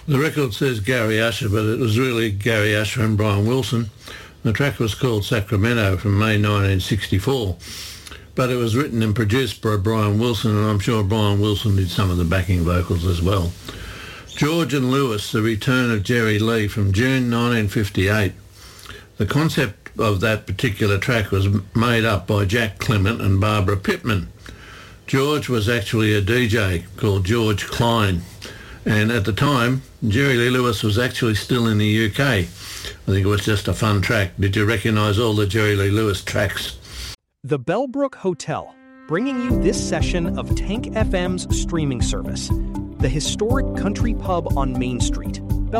The record says Gary Usher, but it was really Gary Usher and Brian Wilson. The track was called Sacramento from May 1964. But it was written and produced by Brian Wilson, and I'm sure Brian Wilson did some of the backing vocals as well. George and Lewis, The Return of Jerry Lee from June 1958. The concept of that particular track was made up by Jack Clement and Barbara Pittman. George was actually a DJ called George Klein, and at the time, Jerry Lee Lewis was actually still in the UK. I think it was just a fun track. Did you recognise all the Jerry Lee Lewis tracks? The Bellbrook Hotel, bringing you this session of Tank FM's streaming service, the historic country pub on Main Street.